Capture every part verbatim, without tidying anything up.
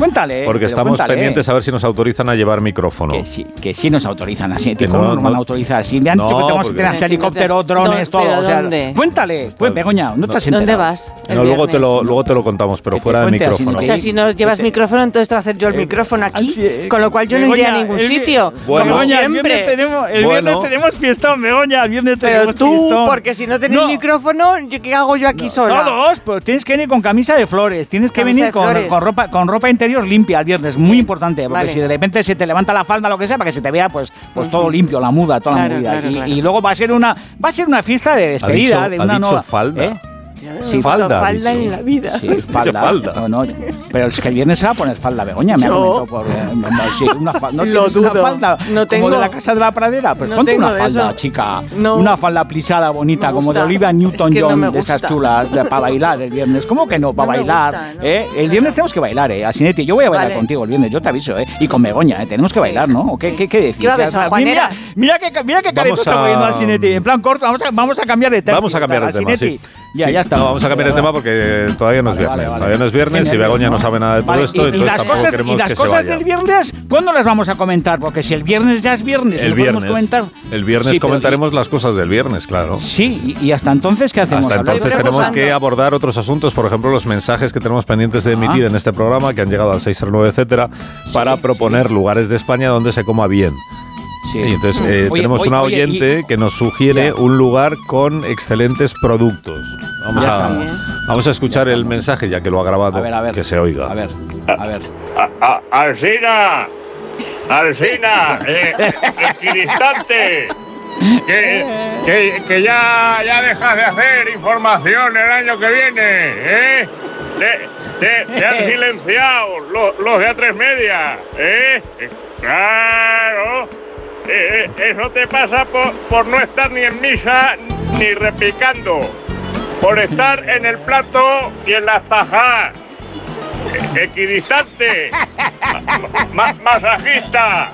cuéntale. Porque estamos cuéntale. pendientes a ver si nos autorizan a llevar micrófono. Que sí, que sí nos autorizan así. ¿Cómo no, nos van a no, autorizar? Si me han no, dicho que tenemos que porque- tener hasta Sí, helicópteros, no te- drones, no, todo. pero O sea, ¿dónde? cuéntale. Pues, Begoña, no te has enterado. ¿Dónde vas? el No, luego te, lo, viernes? luego te lo contamos, pero Que te fuera de cuente así, micrófono. O ¿no? sea, si no llevas Vete. micrófono, entonces te voy a hacer yo el Eh, micrófono aquí, así, eh, con lo cual yo no iré a Begoña, ningún el- sitio. Bueno. como Begoña, el siempre. viernes tenemos, el Bueno. viernes tenemos fiestón, Begoña, el viernes Pero tenemos tú, fiestón. porque si no tenéis No. micrófono, ¿yo ¿qué hago yo aquí sola? Todos, pues tienes que venir con camisa de flores, tienes que Camisa venir de con, flores. con ropa con ropa interior limpia el viernes, muy importante, porque Vale. si de repente se te levanta la falda, lo que sea, para que se te vea, pues, pues todo Ujú. limpio, la muda, toda Claro, la movida. claro, y, claro. y luego va a ser una va a ser una fiesta de despedida dicho- de ha una dicho nueva falda. ¿Eh? Yo no Sí, me falda, pongo ha falda dicho. en la vida. Sí, falda. falda. No, no, pero es que el viernes se va a poner falda, Begoña, me ha ¿Yo? comentado por... eh, no, sí, una falda. ¿No Lo tienes una dudo. falda No tengo. como de la Casa de la Pradera? Pues No ponte tengo una de falda, eso. chica. No. Una falda plisada, bonita, Me como de gusta. Olivia Es Newton-John, que no me de esas gusta. chulas, de, para bailar el viernes. ¿Cómo que no? Para No me bailar. gusta, no. ¿eh? El No, viernes no. tenemos que bailar, ¿eh? Asinetti, yo voy a bailar Vale. contigo el viernes, yo te aviso, ¿eh? Y con Begoña, ¿eh? Tenemos que bailar, ¿no? ¿O qué, qué, qué decís? ¿Qué va a haber, O sea, San Juanera? mira, mira qué, mira qué careto Vamos está a- poniendo Asinetti. En plan corto, vamos a, vamos a cambiar de tema. Vamos a cambiar de tema, sí. Ya, Sí, ya está. no, vamos a cambiar de tema porque todavía no es Vale, viernes. vale, vale. Todavía no es viernes Qué y Begoña nervios, no sabe nada de todo Vale, esto, y, y entonces las tampoco cosas, queremos y las que cosas se vaya. del viernes, ¿cuándo las vamos a comentar? Porque si el viernes ya es viernes, El ¿lo podemos viernes, comentar? el viernes Sí, pero- comentaremos las cosas del viernes, claro. Sí, y, y hasta entonces, ¿qué hacemos? Hasta Hablar- entonces Estoy tenemos preocupando. que abordar otros asuntos, por ejemplo, los mensajes que tenemos pendientes de emitir Ah. en este programa, que han llegado al seis cero nueve, etcétera, para proponer lugares de España donde se coma bien. Sí. Y entonces eh, Oye, tenemos oye, una oye, oyente y- que nos sugiere Ya. un lugar con excelentes productos. Vamos, Ya a, estamos. vamos a escuchar Ya el estamos. mensaje, ya que lo ha grabado, A ver, a ver. que se oiga. A ver, a ver. A- a- Alsina, Alsina, eh, equidistante, que, que, que ya, ya dejas de hacer información el año que viene, ¿eh? Te, te, te han silenciado los, los de A tres Media, ¿eh? Claro, eh, eh, eso te pasa por, por no estar ni en misa ni repicando, por estar en el plato y en las tajas. Equidistante, ma- ma- masajista,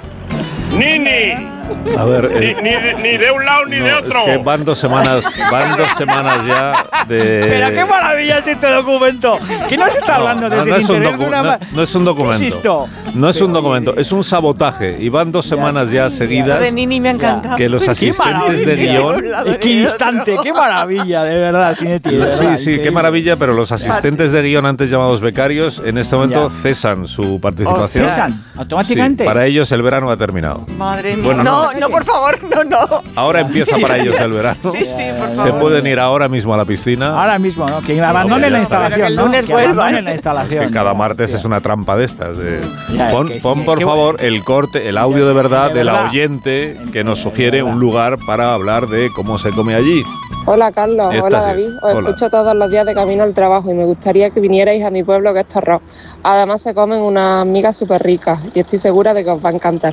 nini, A ver, ni, eh, ni, de- ni de un lado ni no, de es otro. que van dos semanas, van dos semanas ya de... Pero qué maravilla es este documento. ¿Qué nos está hablando no, desde no el es un interior de docu- una no- ma- no es un documento. ¿Qué es esto? No es un Pero- documento, es un sabotaje. Y van dos semanas ya Lo seguidas de Nini me ha encantado. que los ¡Qué asistentes de maravilla! guión... Equidistante, qué maravilla, de verdad, Sinetti. de verdad, Sí, sí, qué increíble. maravilla, pero los asistentes de guión antes llamados becarios en este momento Ya. cesan su participación. ¿Cesan automáticamente? Sí, para ellos el verano ha terminado. Madre mía. Bueno, no, no. no, por favor, no, no. Ahora empieza para ellos el verano. Sí, sí, por Se favor. pueden ir ahora mismo a la piscina. Ahora mismo, ¿no? Que abandonen ya la está. instalación, Pero que el ¿no? lunes Que vuelvan. abandonen la instalación. Que cada Ya, martes hostia. es una trampa de estas. De, Ya, es pon que sí, pon, por qué favor el corte, el audio de verdad de de la verdad. oyente que nos De sugiere verdad. un lugar para hablar de cómo se come allí. Hola Carlos, Esta hola sí. David, os Hola. escucho todos los días de camino al trabajo y me gustaría que vinierais a mi pueblo que es Torrós. Además se comen unas migas súper ricas y estoy segura de que os va a encantar.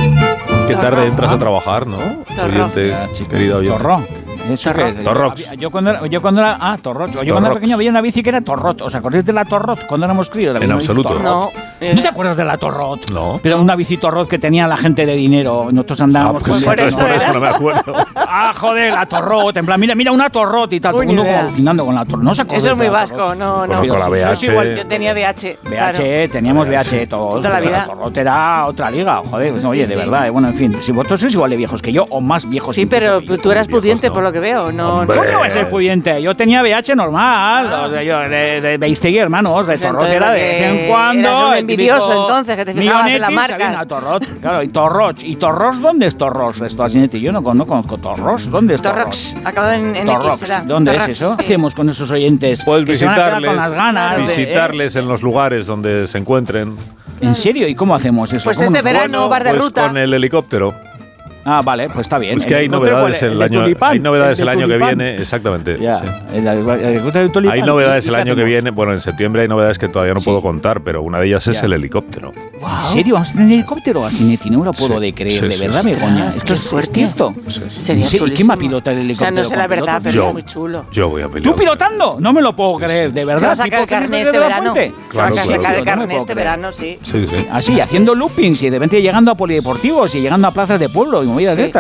Qué tarde entras Ah. a trabajar, ¿no? Torró. Oyente, Ya, chica, querida oyente. Torró. Eso Torró. que- Torrox. Yo cuando era, yo cuando era ah, Torrox. Yo cuando era Torrox. pequeño veía una bici que era Torrot. ¿Os acordáis de la Torrot cuando éramos críos? En absoluto. No. ¿No te acuerdas de la Torrot? No. Pero una bici Torrot que tenía la gente de dinero. Nosotros Ah, andábamos pues con por entonces eso por eso era. no me acuerdo. Ah, joder, la Torrot. En plan, mira, mira una Torrot y tal. Todo Uy, el mundo ni idea. como alucinando con la Torrot. No se acordáis Eso es de muy la vasco, Torrot? no, no. Conozco la Pero V sí, H. eso es igual. Yo tenía V H. V claro. H, teníamos V H todos. Toda la vida. La Torrot era otra liga, joder. pues, oye, Sí, de sí. verdad. eh, Bueno, en fin, si vosotros sois igual de viejos que yo o más viejos. Sí, incluso pero que yo. tú eras viejos, pudiente no. por lo que veo. No, Hombre. no. ¿Cómo no va a ser pudiente? Yo tenía V H normal, Ah. o sea, yo de, de Beistegui, hermanos, de Pues Torrot entonces, era de vez en eh, cuando. eras un el envidioso, típico entonces, que te fijabas en las Mionetti, marcas. sabía, Torrot, claro, y Torroch. ¿Y Torros dónde es Torros? Esto así, yo no, con- no conozco Torros. ¿Dónde es Torros? Torrox, acabado en, en X, Torrox. será. ¿Dónde Torrox. es eso? ¿Qué hacemos con esos oyentes? Puedes que se van a quedar visitarles, con las ganas de- visitarles en los lugares donde se encuentren. ¿eh? ¿En serio? ¿Y cómo hacemos eso? Pues ¿Cómo este nos- verano, bar de Pues ruta. con el helicóptero. Ah, vale, pues está bien. Es que hay helicóptero, novedades ¿cuál? el de año, tulipán, hay novedades de el año que tulipán. viene, exactamente. Ya, sí. el, el helicóptero de tulipán. Hay novedades ¿Y el qué año que hacemos? viene. Bueno, en septiembre hay novedades que todavía no Sí. puedo contar, pero una de ellas es Ya. el helicóptero. ¿En serio? ¿Vamos a tener helicóptero así, Neti? No me lo puedo Sí, de creer, sí, de sí, verdad, sí. Begoña. Ostras, Esto qué es, es fuerte. cierto. Sería ¿En serio? ¿Y quién va a pilotar el O sea, helicóptero? no sé la ¿Con piloto? verdad, pero Yo. es muy chulo. Yo voy a pelear. ¿Tú pilotando? No me lo puedo creer, de Se verdad. va a sacar ¿Tipo el carnet Felipe este de la verano. Fuente? Se va a Claro, sacar claro. el No me carnet puedo este creer. verano, sí. Sí, sí. Así, haciendo loopings y de repente llegando a polideportivos y llegando a plazas de pueblo y movidas Sí. de estas.